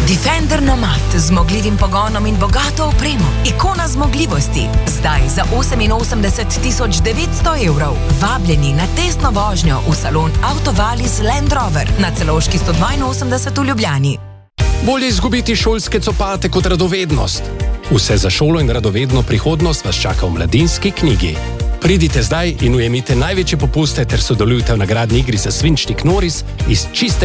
Defender Nomad z zmogljivim pogonom in bogato opremo. Ikona zmogljivosti. Zdaj za 88.900 evrov. Vabljeni na testno vožnjo v salon Autovalis Land Rover na Celovški 182 v Ljubljani. Bolje izgubiti šolske copate kot radovednost. Vse za šolo in radovedno prihodnost vas čaka v Mladinski knjigi. Pridite zdaj in ujemite največje popuste ter sodelujte v nagradni igri za svinčnik Noris iz čistega